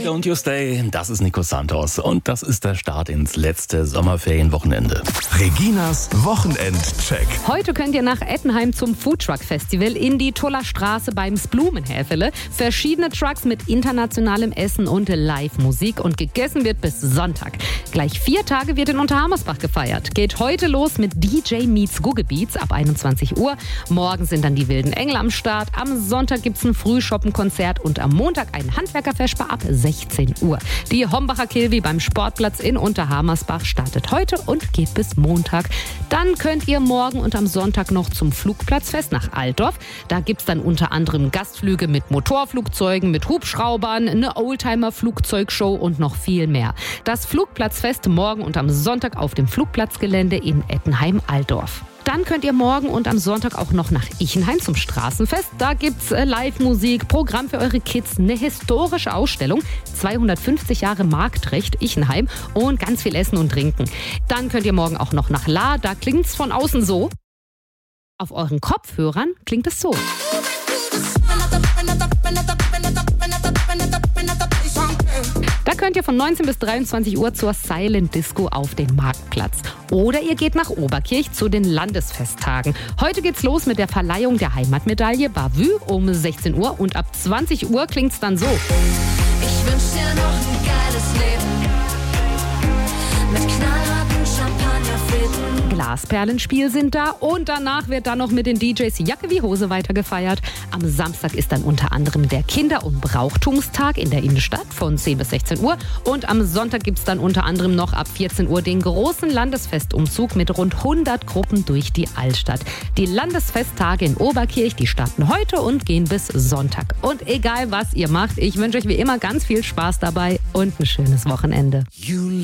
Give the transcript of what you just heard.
Don't You Stay, das ist Nico Santos und das ist der Start ins letzte Sommerferienwochenende. Reginas Wochenendcheck. Heute könnt ihr nach Ettenheim zum Foodtruck Festival in die Tuller Straße beim Blumenhäfele. Verschiedene Trucks mit internationalem Essen und Live-Musik und gegessen wird bis Sonntag. Gleich 4 Tage wird in Unterhammersbach gefeiert. Geht heute los mit DJ Meets Guggebeats ab 21 Uhr. Morgen sind dann die Wilden Engel am Start. Am Sonntag gibt's ein Frühschoppenkonzert und am Montag ein Handwerkerfesper ab 16 Uhr. Die Hombacher Kilby beim Sportplatz in Unterhammersbach startet heute und geht bis Montag. Dann könnt ihr morgen und am Sonntag noch zum Flugplatzfest nach Altdorf. Da gibt's dann unter anderem Gastflüge mit Motorflugzeugen, mit Hubschraubern, eine Oldtimer-Flugzeugshow und noch viel mehr. Das Flugplatzfest morgen und am Sonntag auf dem Flugplatzgelände in Ettenheim-Altdorf. Dann könnt ihr morgen und am Sonntag auch noch nach Ichenheim zum Straßenfest. Da gibt's Live-Musik, Programm für eure Kids, eine historische Ausstellung, 250 Jahre Marktrecht Ichenheim und ganz viel Essen und Trinken. Dann könnt ihr morgen auch noch nach La, da klingt's von außen so. Auf euren Kopfhörern klingt es so. Da könnt ihr von 19 bis 23 Uhr zur Silent Disco auf den Marktplatz. Oder ihr geht nach Oberkirch zu den Landesfesttagen. Heute geht's los mit der Verleihung der Heimatmedaille Bavü um 16 Uhr und ab 20 Uhr klingt's dann so. Ich wünsch dir noch ein geiles Leben mit knallharten Champagnerfäden. Glasperlenspiel sind da und danach wird dann noch mit den DJs Jacke wie Hose weitergefeiert. Am Samstag ist dann unter anderem der Kinder- und Brauchtumstag in der Innenstadt von 10 bis 16 Uhr und am Sonntag gibt's dann unter anderem noch ab 14 Uhr den großen Landesfestumzug mit rund 100 Gruppen durch die Altstadt. Die Landesfesttage in Oberkirch, die starten heute und gehen bis Sonntag. Und egal was ihr macht, ich wünsche euch wie immer ganz viel Spaß dabei und ein schönes Wochenende.